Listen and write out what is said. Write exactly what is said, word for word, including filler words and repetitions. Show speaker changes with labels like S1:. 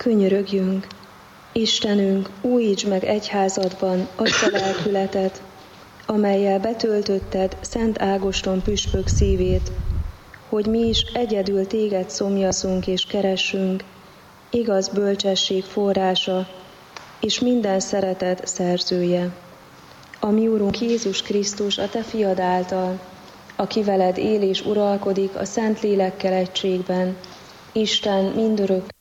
S1: Könyörögjünk! Istenünk, újítsd meg egyházadban azt a lelkületet, amellyel betöltötted Szent Ágoston püspök szívét, hogy mi is egyedül téged szomjazunk és keressünk, igaz bölcsesség forrása és minden szeretet szerzője. A mi Urunk Jézus Krisztus, a te fiad által, aki veled él és uralkodik a Szent Lélekkel egységben, Isten mindörök